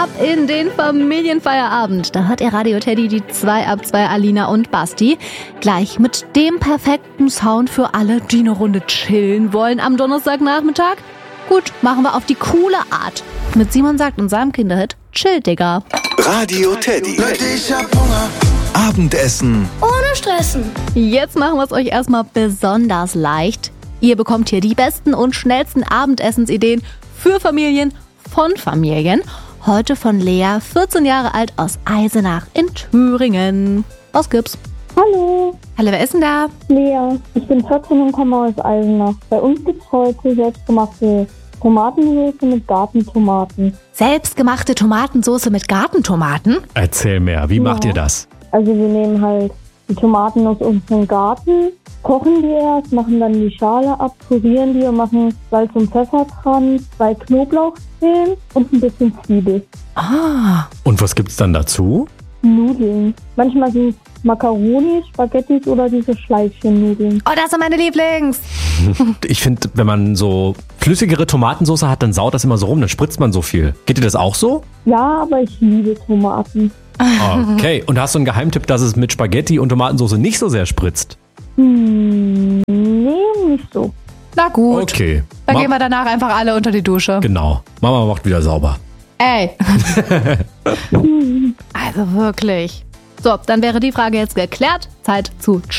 ab in den Familienfeierabend. Da hört ihr Radio Teddy, die 2 ab 2 Alina und Basti. Gleich mit dem perfekten Sound für alle, die eine Runde chillen wollen am Donnerstagnachmittag. Gut, machen wir auf die coole Art. Mit Simon sagt in seinem Kinderhit, chill, Digga. Radio Teddy. Leute, ich hab Hunger. Abendessen. Ohne Stressen. Jetzt machen wir es euch erstmal besonders leicht. Ihr bekommt hier die besten und schnellsten Abendessensideen für Familien von Familien. Heute von Lea, 14 Jahre alt, aus Eisenach in Thüringen. Was gibt's? Hallo, Hallo, wer ist denn da? Lea. Ich bin 14 und komme aus Eisenach. Bei uns gibt's heute selbstgemachte Tomatensauce mit Gartentomaten. Selbstgemachte Tomatensauce mit Gartentomaten? Erzähl mehr, wie macht ihr das? Also wir nehmen halt die Tomaten aus unserem Garten, kochen die erst, machen dann die Schale ab, pürieren die und machen Salz und Pfeffer dran, 2 Knoblauchzehen und ein bisschen Zwiebel. Ah, Und was gibt's dann dazu? Nudeln. Manchmal sind es Macaroni, Spaghettis oder diese Schleifchennudeln. oh, das sind meine Lieblings. Ich finde, wenn man so flüssigere Tomatensauce hat, dann saut das immer so rum, dann spritzt man so viel. Geht dir das auch so? Ja, aber ich liebe Tomaten. Okay, und hast du einen Geheimtipp, dass es mit Spaghetti und Tomatensauce nicht so sehr spritzt? Nee, nicht so. Na gut, Okay. dann gehen wir danach einfach alle unter die Dusche. Genau. Mama macht wieder sauber. Ey. Also wirklich. So, dann wäre die Frage jetzt geklärt. Zeit zu